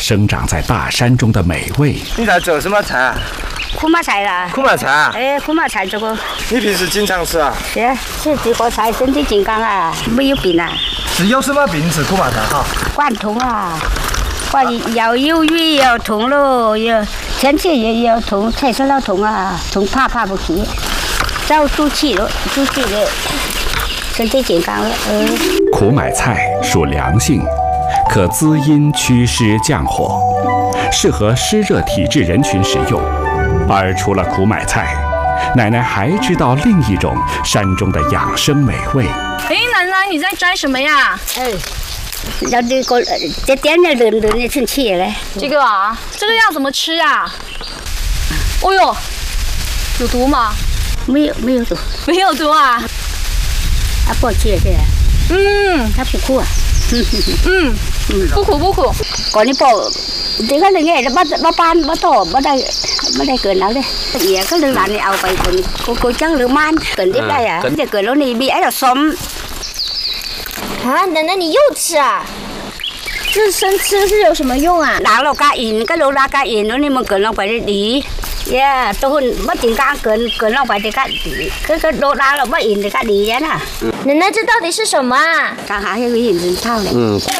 生长在大山中的美味。 你在做什么菜啊？ 苦麻菜啦。 苦麻菜啊？ 哎，苦麻菜这个。 你平时经常吃啊？ 是这个菜身体健康啊，没有病啊。 是有什么病吃苦麻菜哈？ 关痛啊，要有雨也要痛喽，天气也要痛，才是老痛啊，痛爬不起，早煮起的，身体健康了。 苦买菜属凉性，可滋阴祛湿降火，适合湿热体质人群食用。而除了苦买菜，奶奶还知道另一种山中的养生美味。 哎，奶奶，你在摘什么呀？ 要这个这点点冷的成气嘞。 这个啊，这个要怎么吃呀？哦呦，有毒吗？ 没有毒。 没有毒啊。 它不吃的。它不苦啊。 不苦。 ก่อนนี้พอเด็กก็เลยไงแล้วมาปานมาต่อมาได้เกินแล้วเลยเนี่ยก็เลยหลานนี่เอาไปคนจังหรือมันเกินได้ได้อ่ะจะเกินแล้วนี่มีไอ้เราซ้อม啊，奶奶你又吃啊？这生吃是有什么用啊？ 拿了加盐，ก็รู้รา加盐แล้วนี่มันเกินลงไปได้ดีตัวหุ่นไม่จริงกลางเกินลงไปได้ก็ดีก็โดนราแล้วไม่อินได้ก็ดีนะ奶奶，这到底是什么啊？ กลางหาให้กินถึงเท่าเลย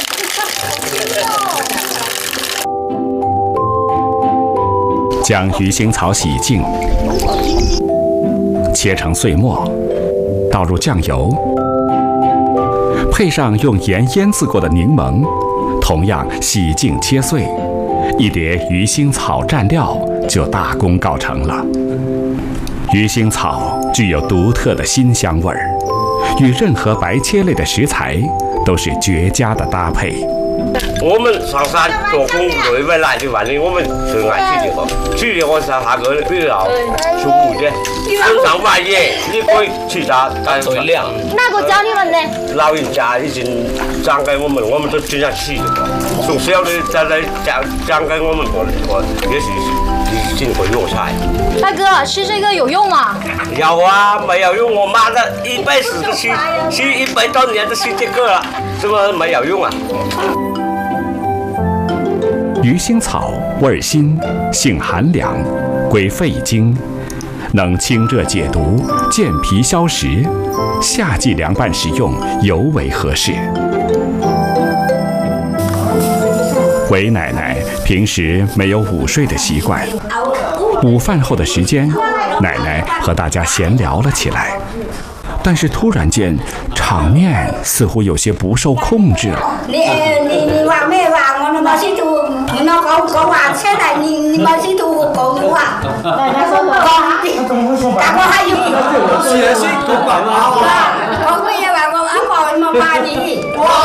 将鱼腥草洗净，切成碎末，倒入酱油，配上用盐腌制过的柠檬，同样洗净切碎，一碟鱼腥草蘸料就大功告成了。鱼腥草具有独特的辛香味儿，与任何白切类的食材都是绝佳的搭配。 我们上山做公务队回来的话呢，我们最爱去这个下个比较舒服的，身上外野你可以去它最亮。 那个教你们呢？ 老人家已经讲给我们都经常去这个，从小的再来讲给我们做，也是已经会用菜。 大哥，吃这个有用吗？ 有啊，没有用，我妈的1辈子都吃100多年都吃这个了，怎么没有用啊？ 鱼腥草味辛，性寒凉，归肺经，能清热解毒、健脾消食，夏季凉拌食用尤为合适。韦奶奶平时没有午睡的习惯，午饭后的时间，奶奶和大家闲聊了起来。但是突然间，场面似乎有些不受控制了。 你话咩話？我冇識做，我講話車嚟，你冇識做講話。但我係要寫先講白話。 講咩嘢話？我阿婆冇罵你。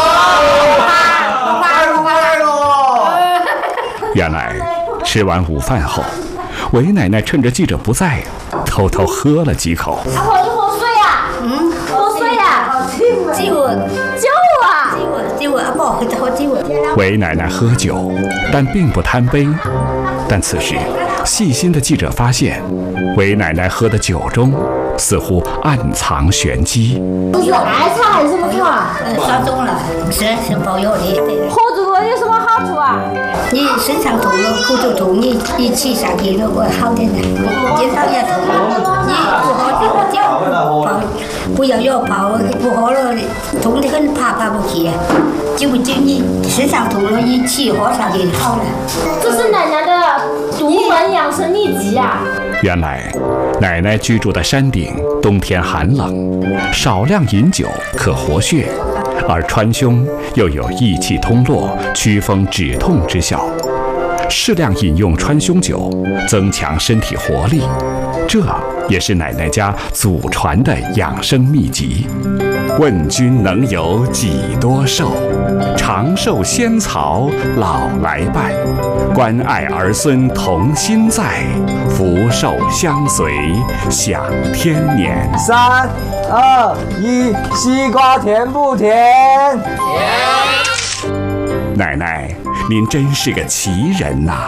原來吃完午飯後，韦奶奶趁着記者不在，偷偷喝了幾口。 阿婆，你喝水啊？喝水啊？ 酒啊！ 阿婆佢就喝酒。 韦奶奶喝酒，但并不贪杯。但此时，细心的记者发现，韦奶奶喝的酒中似乎暗藏玄机。 不是艾草还是什么草啊？ 烧中了，是保佑的。 喝这个有什么好处啊？ 你身上痛了，骨头痛，你一起上去了会好点的。肩膀也痛，你不喝这个酒，不要药泡，不喝了痛得很，爬不起。就你身上痛了，一起喝上去好了。 这是奶奶的独门养生秘籍啊！ 原来，奶奶居住的山顶冬天寒冷，少量饮酒可活血，而川芎又有益气通络、祛风止痛之效。适量饮用川芎酒，增强身体活力，这也是奶奶家祖传的养生秘籍。问君能有几多寿？长寿仙草老来伴，关爱儿孙同心在，福寿相随享天年。 3、2、1，西瓜甜不甜？ 甜。奶奶，您真是个奇人呐！